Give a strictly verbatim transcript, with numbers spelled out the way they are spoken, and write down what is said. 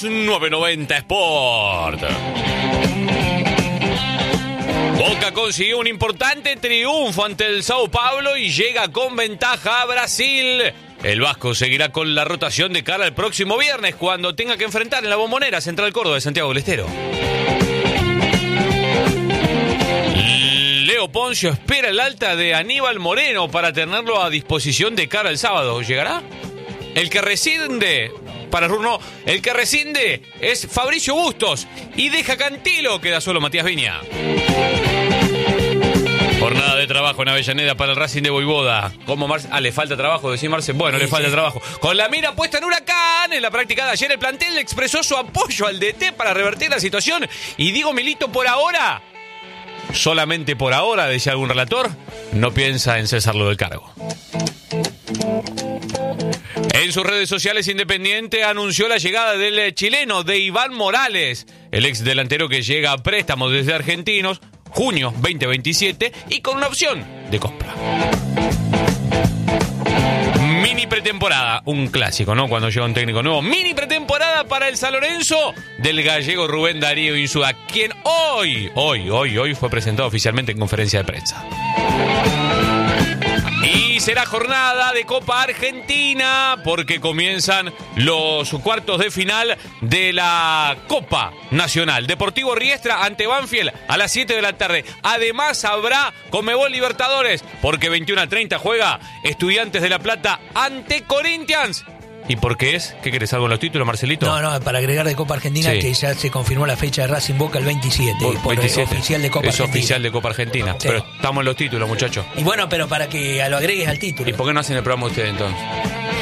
novecientos noventa Sport. Boca consiguió un importante triunfo ante el Sao Paulo y llega con ventaja a Brasil. El vasco seguirá con la rotación de cara al próximo viernes, cuando tenga que enfrentar en la Bombonera Central Córdoba de Santiago del Estero. Leo Poncio espera el alta de Aníbal Moreno para tenerlo a disposición de cara al sábado. ¿Llegará? El que rescinde... Para Runo, el que rescinde es Fabricio Bustos y deja Cantilo, queda solo Matías Viña. Jornada de trabajo en Avellaneda para el Racing de Voivoda. ¿Cómo Marce? Ah, le falta trabajo, decía Marce. Bueno, sí, le falta sí. trabajo. Con la mira puesta en Huracán, en la práctica de ayer el plantel expresó su apoyo al D T para revertir la situación. Y digo, Milito, por ahora, solamente por ahora, decía algún relator, no piensa en cesarlo del cargo. En sus redes sociales, Independiente anunció la llegada del chileno de Iván Morales, el ex delantero que llega a préstamo desde Argentinos, junio veinte veintisiete, y con una opción de compra. Mini pretemporada, un clásico, ¿no? Cuando llega un técnico nuevo. Mini pretemporada para el San Lorenzo del gallego Rubén Darío Insúa, quien hoy, hoy, hoy, hoy fue presentado oficialmente en conferencia de prensa. Y será jornada de Copa Argentina porque comienzan los cuartos de final de la Copa Nacional. Deportivo Riestra ante Banfield a las siete de la tarde. Además habrá Conmebol Libertadores porque veintiuno a treinta juega Estudiantes de La Plata ante Corinthians. ¿Y por qué es? ¿Qué querés, algo en los títulos, Marcelito? No, no, para agregar de Copa Argentina, sí, que ya se confirmó la fecha de Racing Boca el veintisiete. Por, por veintisiete. Oficial de Copa es Argentina. Es oficial de Copa Argentina. Sí. Pero estamos en los títulos, muchachos. Y bueno, pero para que lo agregues al título. ¿Y por qué no hacen el programa ustedes entonces?